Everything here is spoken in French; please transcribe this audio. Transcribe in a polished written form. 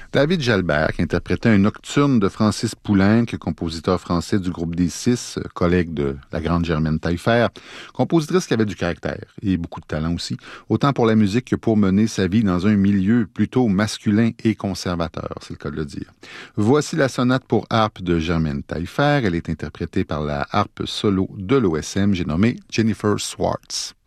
David Jalbert, qui interprétait un nocturne de Francis Poulenc, compositeur français du groupe des Six, collègue de la grande Germaine Taillefer, compositrice qui avait du caractère et beaucoup de talent aussi, autant pour la musique que pour mener sa vie dans un milieu plutôt masculin et conservateur, c'est le cas de le dire. Voici la sonate pour harpe de Germaine Taillefer. Elle est interprétée par la harpe solo de l'OSM, j'ai nommé Jennifer Swartz.